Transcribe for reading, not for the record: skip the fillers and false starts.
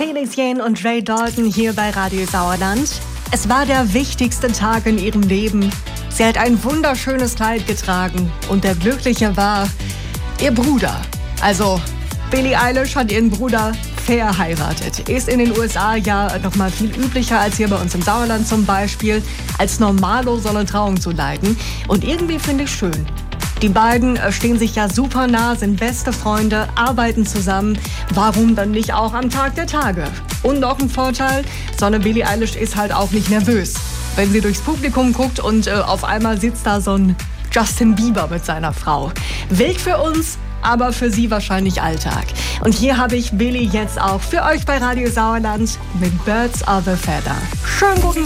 Felix Jähn und Ray Dalton hier bei Radio Sauerland. Es war der wichtigste Tag in ihrem Leben. Sie hat ein wunderschönes Kleid getragen und der Glückliche war ihr Bruder. Also Billie Eilish hat ihren Bruder verheiratet. Ist in den USA ja noch mal viel üblicher als hier bei uns im Sauerland zum Beispiel, als Normalo so eine Trauung zu leiten. Und irgendwie finde ich schön. Die beiden stehen sich ja super nah, sind beste Freunde, arbeiten zusammen. Warum dann nicht auch am Tag der Tage? Und noch ein Vorteil, so eine Billie Eilish ist halt auch nicht nervös. Wenn sie durchs Publikum guckt und auf einmal sitzt da so ein Justin Bieber mit seiner Frau. Wild für uns, aber für sie wahrscheinlich Alltag. Und hier habe ich Billie jetzt auch für euch bei Radio Sauerland mit Birds of a Feather. Schönen guten